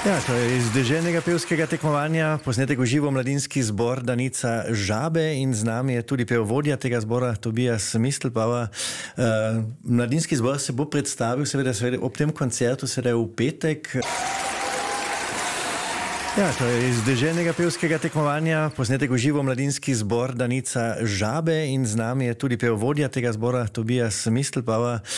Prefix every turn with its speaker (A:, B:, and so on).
A: Ja, to je iz deželnega pevskega tekmovanja, posnetek v živo mladinski zbor Danica Žabe in z nami je tudi pevovodja tega zbora Tobias Mistelbauer. Mladinski zbor se bo predstavil seveda ob tem koncertu sedaj v petek. Ja, to je iz deželnega pevskega tekmovanja, posnetek v živo mladinski zbor Danica Žabe in z nami je tudi pevovodja tega zbora Tobias Mistelbauer.